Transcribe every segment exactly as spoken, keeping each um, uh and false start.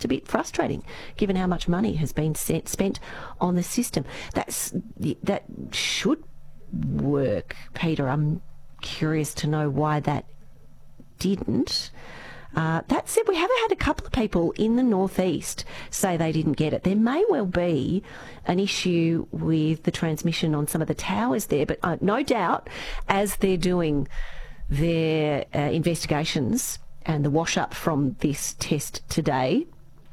just a bit frustrating, given how much money has been sent, spent on the system. That's that should work, Peter. I'm curious to know why that didn't. Uh, that said, we have had a couple of people in the northeast say they didn't get it. There may well be an issue with the transmission on some of the towers there, but uh, no doubt, as they're doing their uh, investigations and the wash-up from this test today,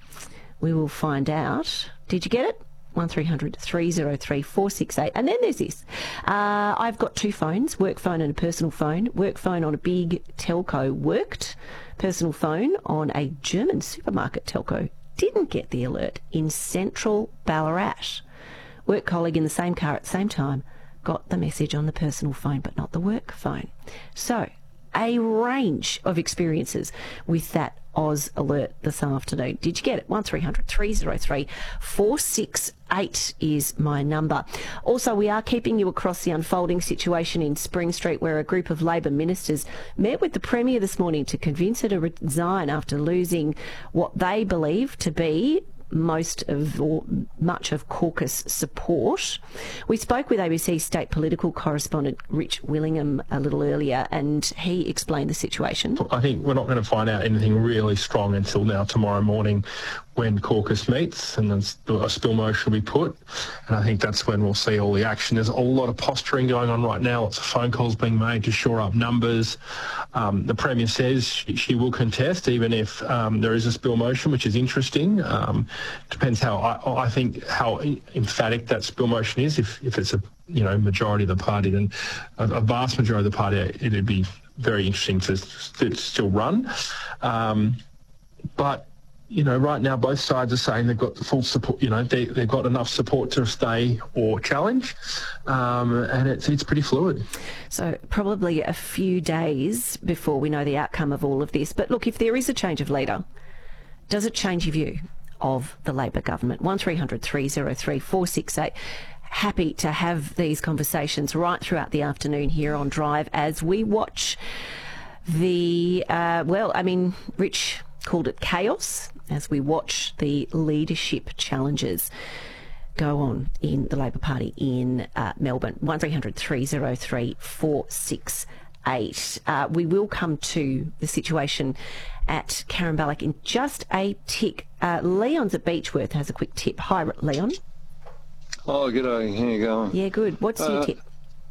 we will find out. Did you get it? one three hundred three oh three four six eight. And then there's this. Uh, I've got two phones, work phone and a personal phone. Work phone on a big telco worked. Personal phone on a German supermarket telco didn't get the alert in central Ballarat. Work colleague in the same car at the same time got the message on the personal phone, but not the work phone. So, a range of experiences with that Oz alert this afternoon. Did you get it? one three hundred three oh three four six eight is my number. Also, we are keeping you across the unfolding situation in Spring Street, where a group of Labor ministers met with the Premier this morning to convince her to resign after losing what they believe to be most of or much of caucus support. We spoke with A B C state political correspondent Rich Willingham a little earlier, and he explained the situation. I think we're not going to find out anything really strong until now tomorrow morning, when caucus meets and then a spill motion will be put, and I think that's when we'll see all the action. There's a lot of posturing going on right now, lots of phone calls being made to shore up numbers. Um, the Premier says she, she will contest even if um, there is a spill motion, which is interesting. Um, depends how, I, I think, how emphatic that spill motion is. If, if it's a you know majority of the party, then a, a vast majority of the party, it'd be very interesting to, to still run. Um, but You know, right now both sides are saying they've got the full support. You know, they, they've got enough support to stay or challenge, um, and it's it's pretty fluid. So probably a few days before we know the outcome of all of this. But look, if there is a change of leader, does it change your view of the Labor government? one three hundred three oh three four six eight. Happy to have these conversations right throughout the afternoon here on Drive as we watch the uh, well, I mean, Rich called it chaos, as we watch the leadership challenges go on in the Labor Party in uh, Melbourne. one three hundred three oh three four six eight. Uh, we will come to the situation at Carinballoch in just a tick. Uh, Leon's at Beechworth has a quick tip. Hi, Leon. Oh, g'day. How you going? Yeah, good. What's uh, your tip?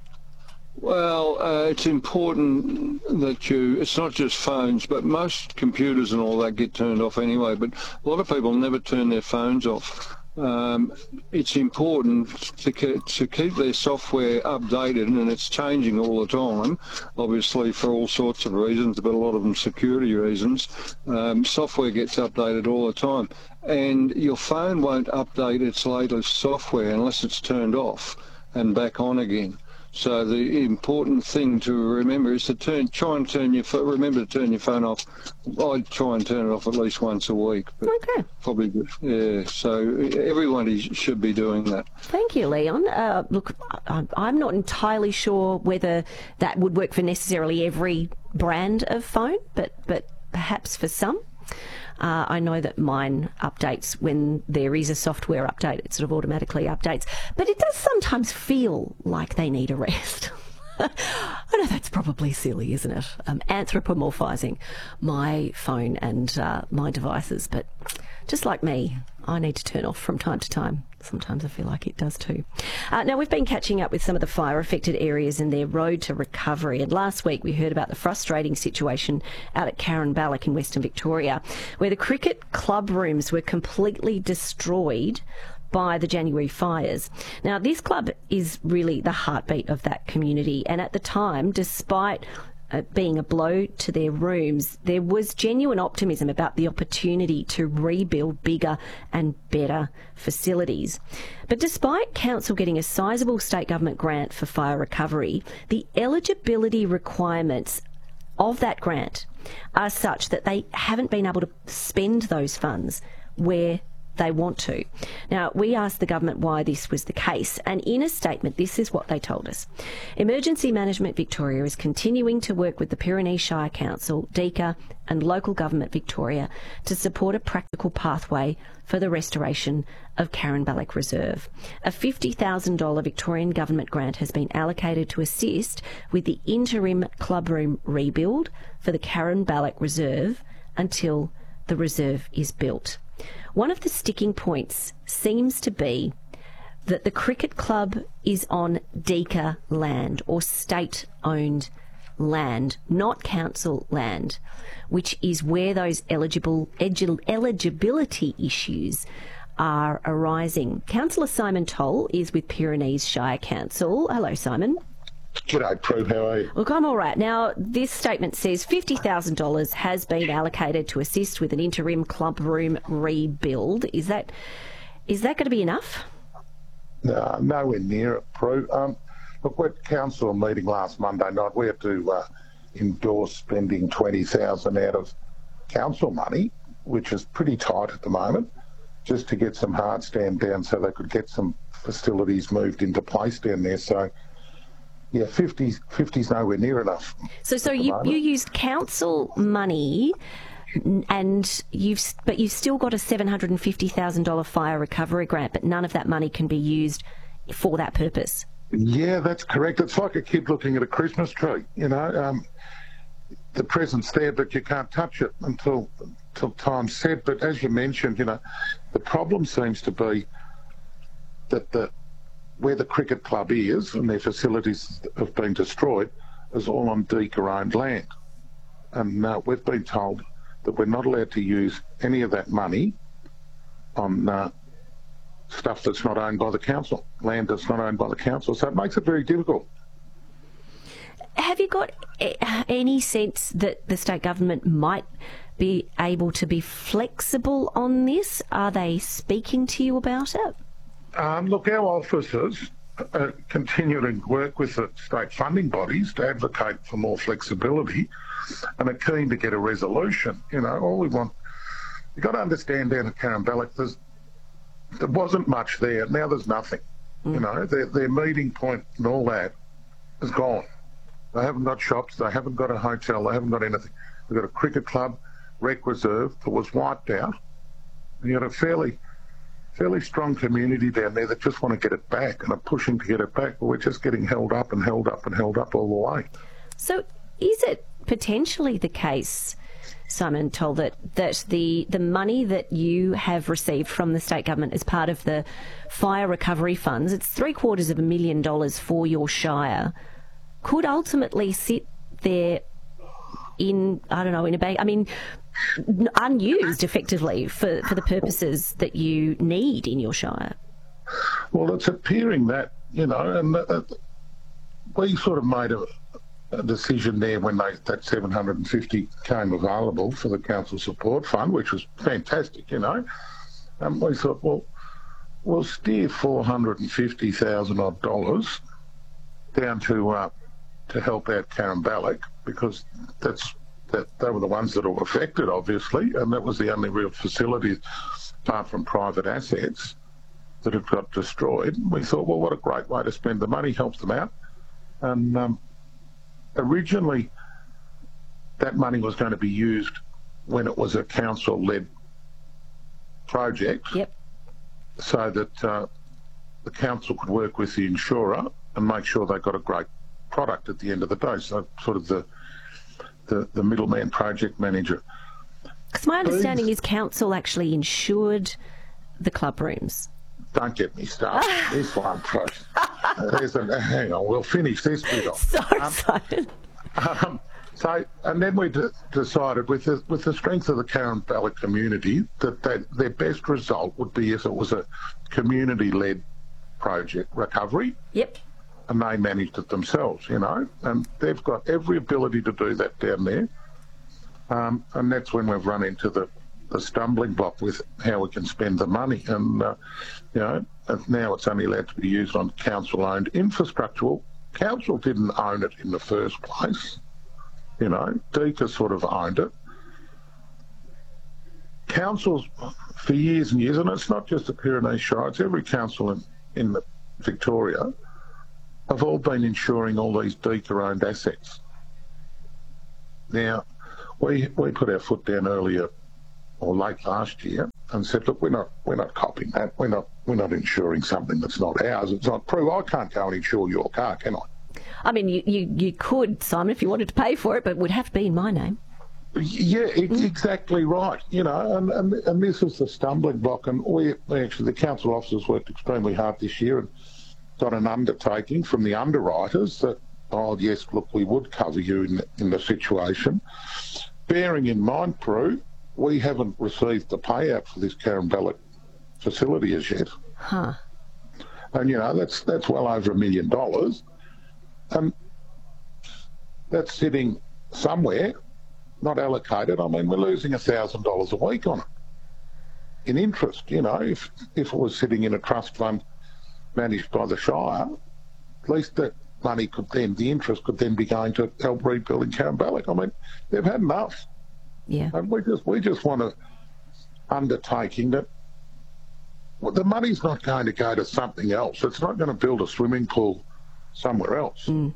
Well, uh, it's important that you, it's not just phones, but most computers and all that get turned off anyway, but a lot of people never turn their phones off. Um, it's important to, ke- to keep their software updated, and it's changing all the time, obviously for all sorts of reasons, but a lot of them security reasons. Um, software gets updated all the time, and your phone won't update its latest software unless it's turned off and back on again. So the important thing to remember is to turn, try and turn your phone, remember to turn your phone off. I try and turn it off at least once a week. But okay. Probably, yeah. So everybody should be doing that. Thank you, Leon. Uh, look, I'm not entirely sure whether that would work for necessarily every brand of phone, but but perhaps for some. Uh, I know that mine updates when there is a software update. It sort of automatically updates. But it does sometimes feel like they need a rest. I know that's probably silly, isn't it? Um, anthropomorphising my phone and uh, my devices. But just like me, I need to turn off from time to time. Sometimes I feel like it does too. Uh, now, we've been catching up with some of the fire-affected areas and their road to recovery. And last week we heard about the frustrating situation out at Carinballoch in Western Victoria, where the cricket club rooms were completely destroyed by the January fires. Now, this club is really the heartbeat of that community. And at the time, despite Uh, being a blow to their rooms, there was genuine optimism about the opportunity to rebuild bigger and better facilities. But despite council getting a sizable state government grant for fire recovery, the eligibility requirements of that grant are such that they haven't been able to spend those funds where they want to. Now, we asked the government why this was the case, and in a statement, this is what they told us. Emergency Management Victoria is continuing to work with the Pyrenees Shire Council, DECA and local government Victoria to support a practical pathway for the restoration of Carinballoch Reserve. A fifty thousand dollars Victorian government grant has been allocated to assist with the interim clubroom rebuild for the Carinballoch Reserve until the reserve is built. One of the sticking points seems to be that the cricket club is on DECA land or state-owned land, not council land, which is where those eligible egi- eligibility issues are arising. Councillor Simon Toll is with Pyrenees Shire Council. Hello, Simon. G'day, Prue. How are you? Look, I'm all right. Now, this statement says fifty thousand dollars has been allocated to assist with an interim club room rebuild. Is that is that going to be enough? No, nowhere near it, Prue. Um, look, we're at council meeting last Monday night. We had to uh, endorse spending twenty thousand dollars out of council money, which is pretty tight at the moment, just to get some hard stand down so they could get some facilities moved into place down there. So, yeah, fifty, fifty's nowhere near enough. So, so you, you used council money, and you've but you've still got a seven hundred and fifty thousand dollar fire recovery grant, but none of that money can be used for that purpose. Yeah, that's correct. It's like a kid looking at a Christmas tree. You know, um, the present's there, but you can't touch it until until time's said. But as you mentioned, you know, the problem seems to be that the where the cricket club is and their facilities have been destroyed is all on DECA-owned land. And uh, we've been told that we're not allowed to use any of that money on uh, stuff that's not owned by the council, land that's not owned by the council. So it makes it very difficult. Have you got any sense that the state government might be able to be flexible on this? Are they speaking to you about it? Um, look, our officers uh, continue to work with the state funding bodies to advocate for more flexibility and are keen to get a resolution. You know, all we want, you've got to understand down at Carinballoch, there's, there wasn't much there. Now there's nothing. Mm. You know, their, their meeting point and all that is gone. They haven't got shops, they haven't got a hotel, they haven't got anything. They've got a cricket club, rec reserve that was wiped out. And you got a fairly fairly strong community down there that just want to get it back and are pushing to get it back, but we're just getting held up and held up and held up all the way. So is it potentially the case, Simon Toll, that, that the, the money that you have received from the state government as part of the fire recovery funds, it's three quarters of a million dollars for your shire, could ultimately sit there in, I don't know, in a bank, I mean, unused effectively for, for the purposes that you need in your shire? Well, it's appearing that, you know, and uh, we sort of made a, a decision there when they, that seven hundred fifty came available for the council support fund, which was fantastic, you know. Um, we thought, well, we'll steer four hundred fifty thousand odd dollars down to uh, to help out Carinballoch, because that's that they were the ones that were affected, obviously, and that was the only real facility, apart from private assets, that had got destroyed. We thought, well, what a great way to spend the money, helps them out. And um, originally, that money was going to be used when it was a council-led project, yep. so that uh, the council could work with the insurer and make sure they got a great product at the end of the day. So sort of the the, the middleman project manager. Because my understanding Please. is council actually insured the club rooms. Don't get me started. This one first. There's a, hang on, we'll finish this bit off. Sorry, um, Simon. Um, so, and then we d- decided with the, with the strength of the Carinballoch community that, that their best result would be if it was a community-led project recovery. Yep. And they managed it themselves, you know, and they've got every ability to do that down there. Um, and that's when we've run into the, the stumbling block with how we can spend the money. And, uh, you know, and now it's only allowed to be used on council-owned infrastructure. Well, council didn't own it in the first place. You know, DECA sort of owned it. Council's for years and years, and it's not just the Pyrenees Shire, it's every council in, in Victoria, have all been insuring all these DECA-owned assets. Now, we we put our foot down earlier or late last year and said, look, we're not we're not copying that. We're not we're not insuring something that's not ours. It's not true. I can't go and insure your car, can I? I mean, you, you, you could, Simon, if you wanted to pay for it, but it would have to be in my name. Yeah, it's exactly right. You know, and, and and this is the stumbling block. And we, we actually, the council officers worked extremely hard this year and got an undertaking from the underwriters that, oh yes, look, we would cover you in in the situation. Bearing in mind, Prue, we haven't received the payout for this Carambellac facility as yet. Huh. And, you know, that's that's well over a million dollars. And that's sitting somewhere, not allocated. I mean, we're losing one thousand dollars a week on it in interest. You know, if, if it was sitting in a trust fund managed by the Shire, at least that money could then, the interest could then be going to help rebuilding Carambellac. I mean, they've had enough. Yeah. And we just we just want an undertaking that well, the money's not going to go to something else. It's not going to build a swimming pool somewhere else. Mm.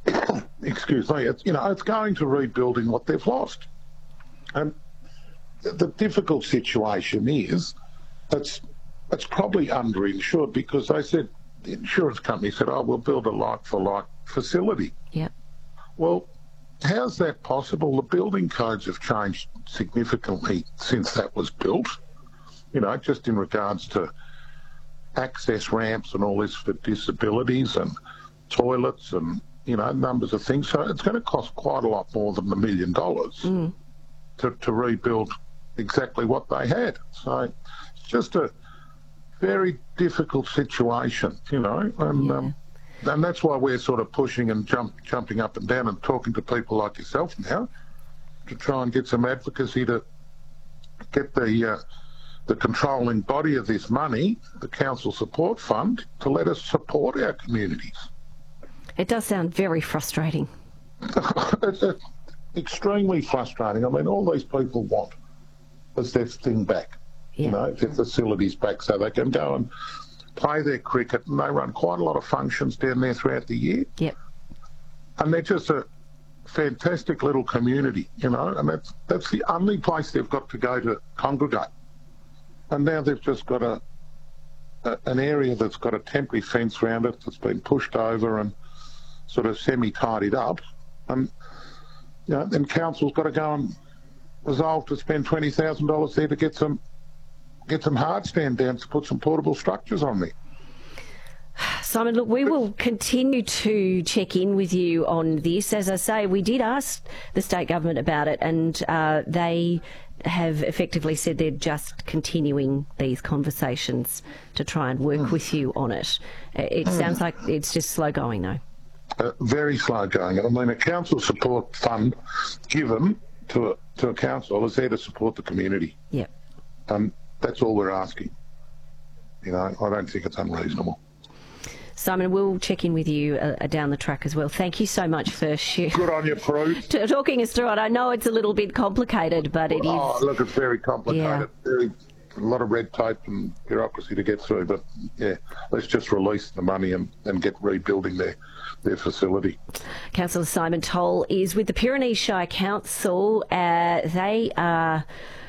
Excuse me. It's, you know, it's going to rebuilding what they've lost. And the, the difficult situation is it's it's probably underinsured because they said, the insurance company said, oh, we'll build a like-for-like facility. Yep. Well, how's that possible? The building codes have changed significantly since that was built, you know, just in regards to access ramps and all this for disabilities and toilets and, you know, numbers of things. So it's going to cost quite a lot more than a million dollars mm. to, to rebuild exactly what they had. So it's just a very difficult situation, you know, and yeah. um, and that's why we're sort of pushing and jump, jumping up and down and talking to people like yourself now to try and get some advocacy to get the uh, the controlling body of this money, the Council Support Fund, to let us support our communities. It does sound very frustrating. It's, it's extremely frustrating. I mean, all these people want is their thing back. Yeah. You know, their facilities back so they can go and play their cricket, and they run quite a lot of functions down there throughout the year. Yep. And they're just a fantastic little community, you know, and that's that's the only place they've got to go to congregate. And now they've just got a, a an area that's got a temporary fence around it that's been pushed over and sort of semi-tidied up. And, you know, then council's got to go and resolve to spend twenty thousand dollars there to get some get some hard stand down to put some portable structures on there. Simon, look, we will continue to check in with you on this. As I say, we did ask the state government about it, and uh, they have effectively said they're just continuing these conversations to try and work mm. with you on it. It mm. sounds like it's just slow going, though. Uh, very slow going. I mean, a council support fund given to a, to a council is there to support the community. Yep. Um, that's all we're asking. You know, I don't think it's unreasonable. Simon, we'll check in with you uh, down the track as well. Thank you so much for sh- Good on you, Prue. t- talking us through it. I know it's a little bit complicated, but it oh, is... look, it's very complicated. Yeah. Very, a lot of red tape and bureaucracy to get through, but, yeah, let's just release the money and, and get rebuilding their, their facility. Councillor Simon Toll is with the Pyrenees Shire Council. Uh, they are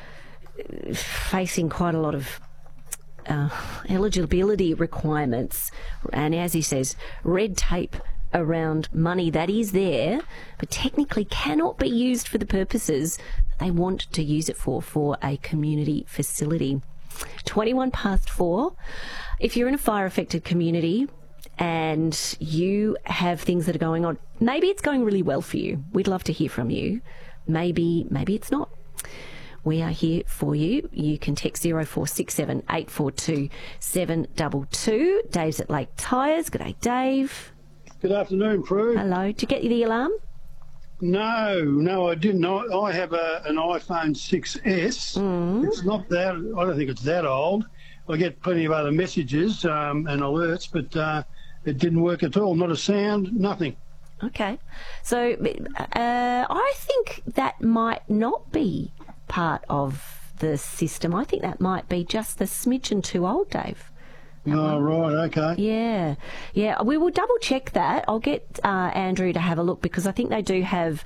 facing quite a lot of uh, eligibility requirements and, as he says, red tape around money that is there but technically cannot be used for the purposes that they want to use it for, for a community facility. twenty-one past four. If you're in a fire-affected community and you have things that are going on, maybe it's going really well for you. We'd love to hear from you. Maybe, maybe it's not. We are here for you. You can text zero four six seven eight four two seven two two. Dave's at Lake Tyres. Good day, Dave. Good afternoon, Prue. Hello. Did you get the alarm? No, no, I didn't. I, I have a, an iPhone six S. Mm. It's not that, I don't think it's that old. I get plenty of other messages um, and alerts, but uh, it didn't work at all. Not a sound, nothing. Okay. So uh, I think that might not be part of the system. I think that might be just the smidgen too old, Dave. Oh, right, okay. Yeah, yeah. We will double check that. I'll get uh, Andrew to have a look because I think they do have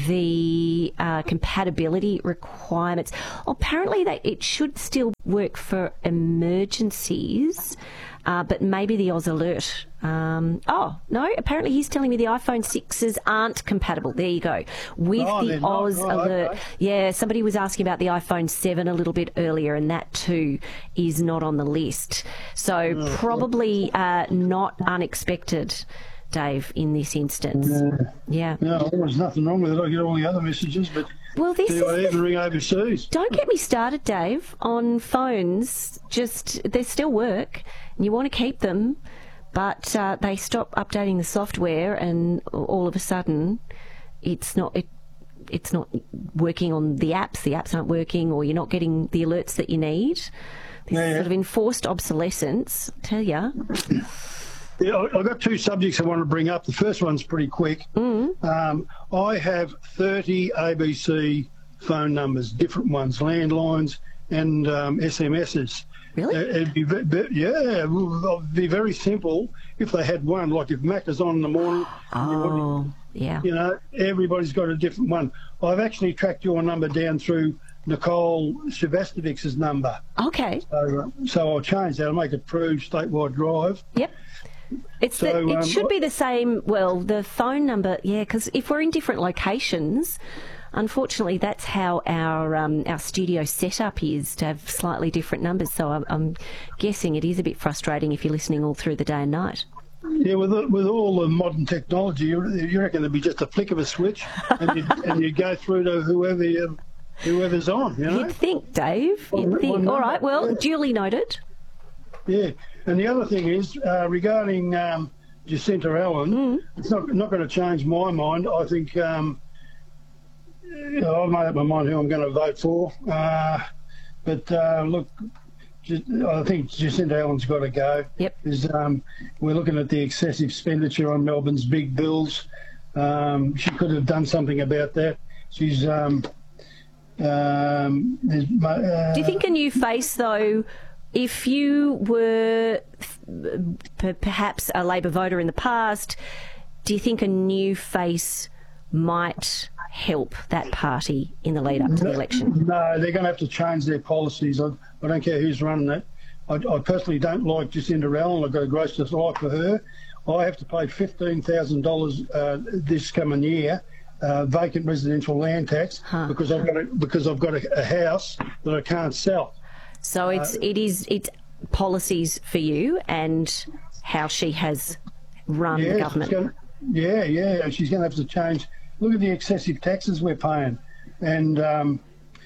the uh, compatibility requirements. Apparently, they, it should still work for emergencies, uh, but maybe the Oz Alert. Um, oh, no, apparently he's telling me the iPhone sixes aren't compatible. There you go. With Oh, the they're not. Oz Oh, Alert. okay. Yeah, somebody was asking about the iPhone seven a little bit earlier, and that too is not on the list. So Oh, probably uh, not unexpected, Dave, in this instance. Yeah. No, there's nothing wrong with it. I get all the other messages, but Well, this do I is... even ring overseas? Don't get me started, Dave, on phones. Just, they still work, and you want to keep them, but uh, they stop updating the software, and all of a sudden, it's not it, it's not working on the apps. The apps aren't working, or you're not getting the alerts that you need. This Yeah, yeah. sort of enforced obsolescence. I tell ya. Yeah, I- I've got two subjects I want to bring up. The first one's pretty quick. Mm. Um, I have thirty A B C phone numbers, different ones, landlines and um, S M Ses. Really? Uh, It'd be, ve- ve- yeah, it would be very simple if they had one. Like if Mac is on in the morning, Oh, yeah. you know, everybody's got a different one. I've actually tracked your number down through Nicole Shevastovic's number. Okay. So, uh, so I'll change that. I'll make it Prove Statewide Drive. Yep. It's the, So, it um, should be the same. Well, the phone number, yeah, because if we're in different locations, unfortunately, that's how our um, our studio setup is, to have slightly different numbers. So I'm, I'm guessing it is a bit frustrating if you're listening all through the day and night. Yeah, with with all the modern technology, you, you reckon it'd be just a flick of a switch, and you and you go through to whoever you, whoever's on, you know? You'd think, Dave. Well, You'd think. well, All right. Well, yeah. duly noted. Yeah. And the other thing is uh, regarding um, Jacinta Allen, it's not not going to change my mind. I think um, you know, I've made up my mind who I'm going to vote for. Uh, but uh, look, Ju- I think Jacinta Allen's got to go. Yep. Is um, we're looking at the excessive expenditure on Melbourne's big bills. Um, she could have done something about that. She's um, um, there's, uh, Do you think a new face, though, if you were p- perhaps a Labor voter in the past, do you think a new face might help that party in the lead up to the election? No, they're going to have to change their policies. I, I don't care who's running it. I, I personally don't like Jacinta Allen. I've got a gross dislike for her. I have to pay fifteen thousand dollars uh, this coming year, uh, vacant residential land tax, Huh. because I've got a, because I've got a, a house that I can't sell. So it's it is it's policies for you and how she has run the Yeah, she's government. gonna, yeah, yeah. She's going to have to change. Look at the excessive taxes we're paying, and um,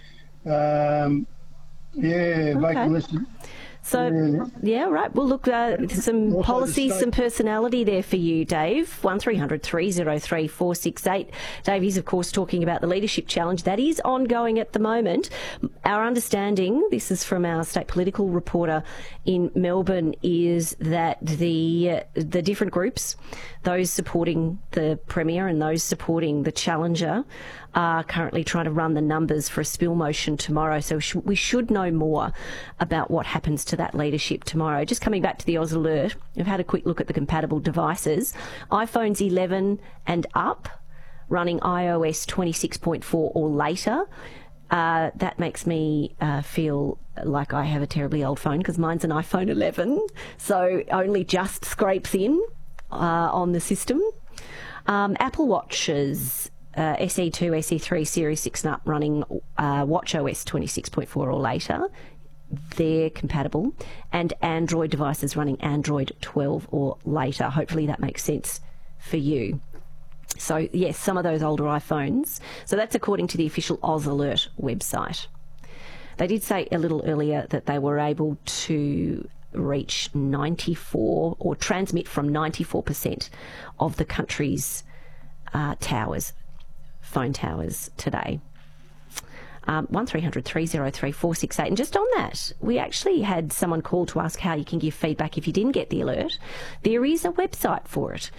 um, yeah, vacant resident. So, Yeah. yeah, right. Well, look, uh, some Also policy, the state- some personality there for you, Dave. one three hundred three oh three four six eight. Dave is, of course, talking about the leadership challenge. That is ongoing at the moment. Our understanding, this is from our state political reporter in Melbourne, is that the uh, the different groups, those supporting the Premier and those supporting the challenger, are currently trying to run the numbers for a spill motion tomorrow. So sh- we should know more about what happens to that leadership tomorrow. Just coming back to the Oz Alert, we've had a quick look at the compatible devices. iPhones eleven and up, running i O S twenty-six point four or later. Uh, that makes me uh, feel like I have a terribly old phone because mine's an iPhone eleven, so only just scrapes in uh, on the system. Um, Apple Watches, uh, S E two, S E three, Series six and up, running uh, WatchOS twenty-six point four or later. They're compatible. And Android devices running Android twelve or later. Hopefully that makes sense for you. So, yes, some of those older iPhones. So that's according to the official Oz Alert website. They did say a little earlier that they were able to reach ninety-four or transmit from ninety-four percent of the country's uh, towers, phone towers today. Um, one three hundred three oh three four six eight. And just on that, we actually had someone call to ask how you can give feedback if you didn't get the alert. There is a website for it,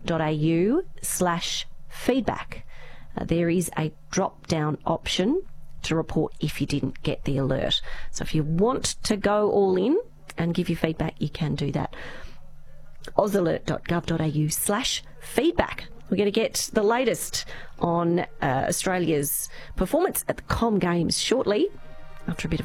ozalert.gov.au slash feedback. Uh, there is a drop-down option to report if you didn't get the alert. So if you want to go all in and give your feedback, you can do that. ausalert.gov.au slash feedback. We're going to get the latest on uh, Australia's performance at the Com Games shortly, after a bit of